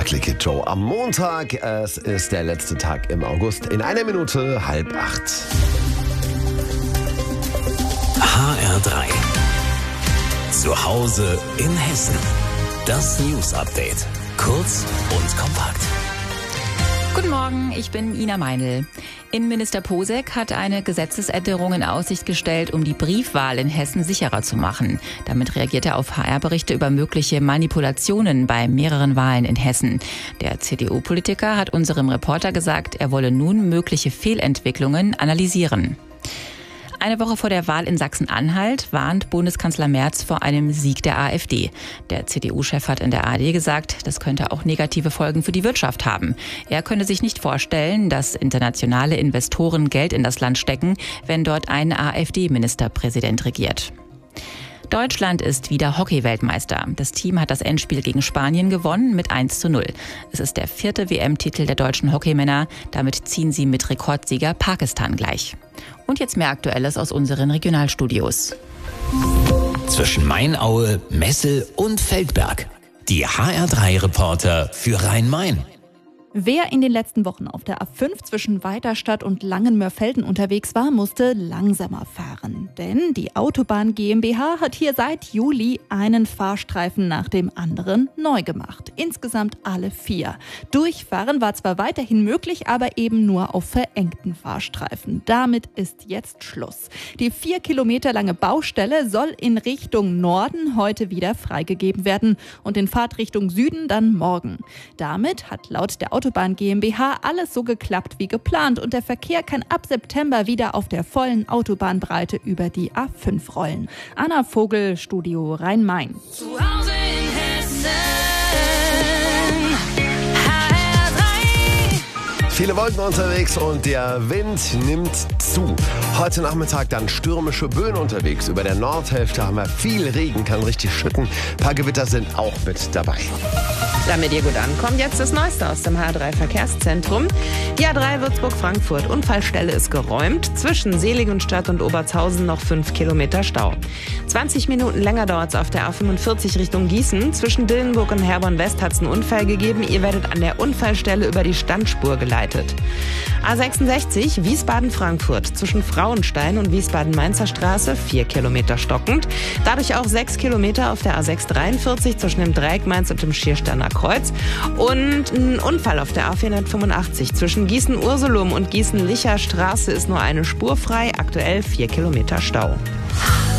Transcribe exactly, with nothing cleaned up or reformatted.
Click It Show am Montag. Es ist der letzte Tag im August. In einer Minute halb acht. H R drei. Zu Hause in Hessen. Das News Update. Kurz und kompakt. Guten Morgen, ich bin Ina Meinl. Innenminister Posek hat eine Gesetzesänderung in Aussicht gestellt, um die Briefwahl in Hessen sicherer zu machen. Damit reagiert er auf H R-Berichte über mögliche Manipulationen bei mehreren Wahlen in Hessen. Der C D U-Politiker hat unserem Reporter gesagt, er wolle nun mögliche Fehlentwicklungen analysieren. Eine Woche vor der Wahl in Sachsen-Anhalt warnt Bundeskanzler Merz vor einem Sieg der AfD. Der C D U-Chef hat in der A R D gesagt, das könnte auch negative Folgen für die Wirtschaft haben. Er könne sich nicht vorstellen, dass internationale Investoren Geld in das Land stecken, wenn dort ein AfD-Ministerpräsident regiert. Deutschland ist wieder Hockey-Weltmeister. Das Team hat das Endspiel gegen Spanien gewonnen mit eins zu null. Es ist der vierte W M-Titel der deutschen Hockeymänner. Damit ziehen sie mit Rekordsieger Pakistan gleich. Und jetzt mehr Aktuelles aus unseren Regionalstudios. Zwischen Mainaue, Messel und Feldberg. Die H R drei Reporter für Rhein-Main. Wer in den letzten Wochen auf der A fünf zwischen Weiterstadt und Langenmörfelden unterwegs war, musste langsamer fahren. Denn die Autobahn GmbH hat hier seit Juli einen Fahrstreifen nach dem anderen neu gemacht. Insgesamt alle vier. Durchfahren war zwar weiterhin möglich, aber eben nur auf verengten Fahrstreifen. Damit ist jetzt Schluss. Die vier Kilometer lange Baustelle soll in Richtung Norden heute wieder freigegeben werden und in Fahrtrichtung Süden dann morgen. Damit hat laut der Autobahn Autobahn GmbH alles so geklappt wie geplant und der Verkehr kann ab September wieder auf der vollen Autobahnbreite über die A fünf rollen. Anna Vogel, Studio Rhein-Main. Zu Hause in Hessen. H R drei. Viele Wolken unterwegs und der Wind nimmt zu. Heute Nachmittag dann stürmische Böen unterwegs. Über der Nordhälfte haben wir viel Regen, kann richtig schütten. Ein paar Gewitter sind auch mit dabei. Damit ihr gut ankommt, jetzt das Neueste aus dem H R drei Verkehrszentrum. Die A drei Würzburg-Frankfurt. Unfallstelle ist geräumt. Zwischen Seligenstadt und Obertshausen noch fünf Kilometer Stau. zwanzig Minuten länger dauert es auf der A fünfundvierzig Richtung Gießen. Zwischen Dillenburg und Herborn-West hat es einen Unfall gegeben. Ihr werdet an der Unfallstelle über die Standspur geleitet. A sechsundsechzig Wiesbaden-Frankfurt. Zwischen Frauenstein und Wiesbaden-Mainzer Straße vier Kilometer stockend. Dadurch auch sechs Kilometer auf der A sechshundertdreiundvierzig zwischen dem Dreieck Mainz und dem Schiersteiner Kreuz. Und ein Unfall auf der A vierhundertfünfundachtzig. Zwischen Gießen-Ursulum und Gießen-Licher Straße ist nur eine Spur frei. Aktuell vier Kilometer Stau.